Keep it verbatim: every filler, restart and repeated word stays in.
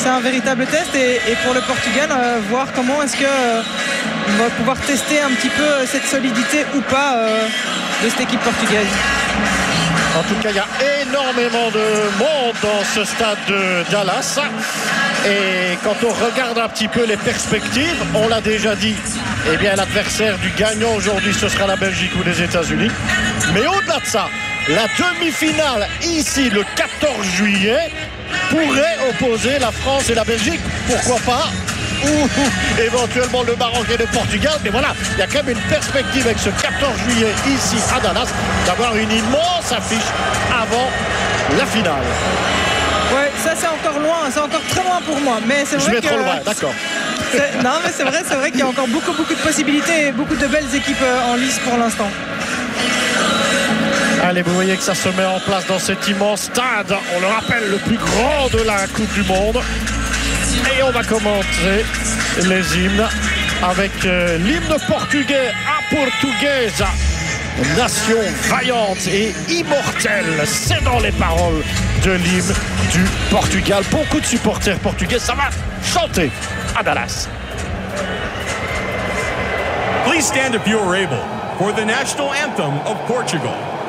c'est un véritable test et, et pour le Portugal, euh, voir comment est-ce que euh, on va pouvoir tester un petit peu cette solidité ou pas euh, de cette équipe portugaise. En tout cas, il y a énormément de monde dans ce stade de Dallas. Et quand on regarde un petit peu les perspectives, on l'a déjà dit, eh bien l'adversaire du gagnant aujourd'hui, ce sera la Belgique ou les États-Unis. Mais au-delà de ça, la demi-finale ici le quatorze juillet pourrait opposer la France et la Belgique. Pourquoi pas? Ou éventuellement le Maroc et le Portugal. Mais voilà, il y a quand même une perspective avec ce quatorze juillet ici à Dallas d'avoir une immense affiche avant la finale. Ouais, ça c'est encore loin, c'est encore très loin pour moi. Mais c'est Je vrai vais que trop loin, d'accord. Non, mais c'est vrai, c'est vrai qu'il y a encore beaucoup, beaucoup de possibilités et beaucoup de belles équipes en lice pour l'instant. Allez, vous voyez que ça se met en place dans cet immense stade. On le rappelle, le plus grand de la Coupe du Monde. Et on va commenter les hymnes avec euh, l'hymne portugais à Portuguesa. Nation vaillante et immortelle. C'est dans les paroles de l'hymne du Portugal. Beaucoup de supporters portugais, ça va chanter à Dallas. Please stand if you are able for the national anthem of Portugal.